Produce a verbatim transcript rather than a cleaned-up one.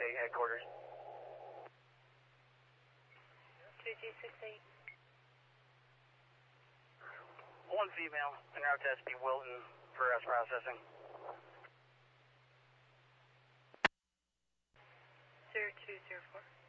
eight headquarters. two G six eight. One female, en route to S P Wilton for arrest processing. zero two zero four.